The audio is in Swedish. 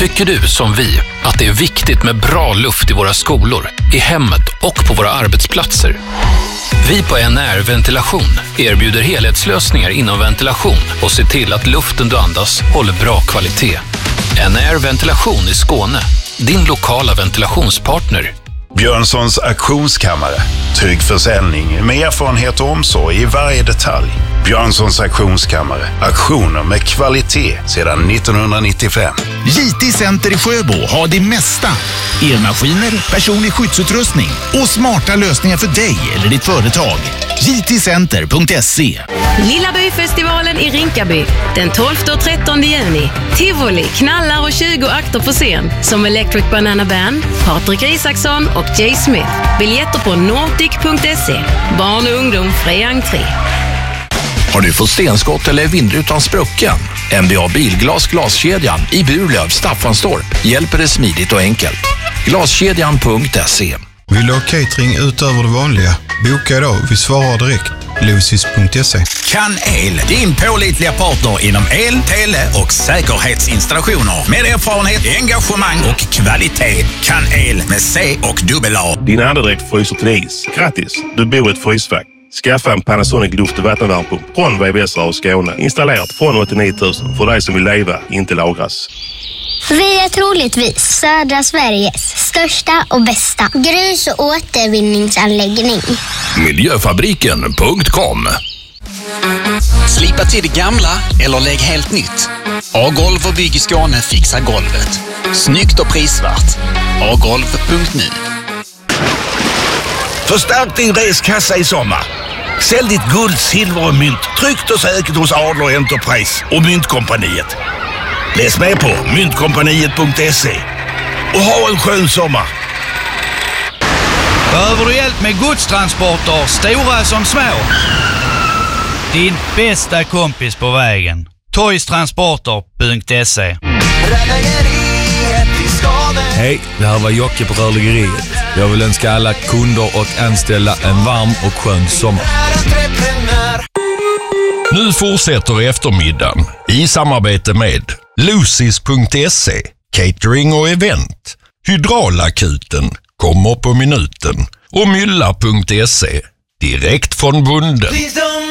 Tycker du som vi att det är viktigt med bra luft i våra skolor, i hemmet och på våra arbetsplatser? Vi på NR Ventilation erbjuder helhetslösningar inom ventilation och ser till att luften du andas håller bra kvalitet. NR Ventilation i Skåne, din lokala ventilationspartner. Björnssons auktionskammare. Trygg försäljning med erfarenhet och omsorg i varje detalj. Björnssons auktionskammare. Auktioner med kvalitet sedan 1995. JT Center i Sjöbo har det mesta. Elmaskiner, personlig skyddsutrustning och smarta lösningar för dig eller ditt företag. jtcenter.se. Lilla Byfestivalen i Rinkaby den 12 och 13 juni. Tivoli, knallar och 20 akter på scen som Electric Banana Band, Patrik Isaksson och Jay Smith. Biljetter på nordic.se. Barn och ungdom fri entré. Har du fått stenskott eller vindrutan sprucken? MBA Bilglas Glaskedjan i Burlöv, Staffanstorp hjälper dig smidigt och enkelt. Glaskedjan.se. Vill du ha catering utöver det vanliga? Boka idag, vi svarar direkt. Lucis.se. Kan El, din pålitliga partner inom el, tele och säkerhetsinstallationer. Med erfarenhet, engagemang och kvalitet. Kan El med C och AA. Din andedräkt fryser till is. Grattis, du bor i ett frysfack. Skaffa en Panasonic luft- och vattenvärmepump från VVS och Skåne. Installerat från 89 000 för dig som vill leva, inte lagras. Vi är troligtvis södra Sveriges största och bästa grus- och återvinningsanläggning. Miljöfabriken.com. Slipa till det gamla eller lägg helt nytt. A-golv och bygg i Skåne fixar golvet. Snyggt och prisvärt. agolv.nu. Förstärk din reskassa i sommar. Sälj ditt guld, silver och mynt tryggt och säkert hos Adler Enterprise och Myntkompaniet. Läs med på myntkompaniet.se och ha en skön sommar. Behöver du hjälp med godstransporter, stora som små? Din bästa kompis på vägen. Toystransporter.se. Hej, det här var Jocke på Rörläggeriet. Jag vill önska alla kunder och anställda en varm och skön sommar. Nu fortsätter eftermiddagen i samarbete med Lucis.se, catering och event. Hydraulakuten kommer på minuten och Mylla.se, direkt från bonden.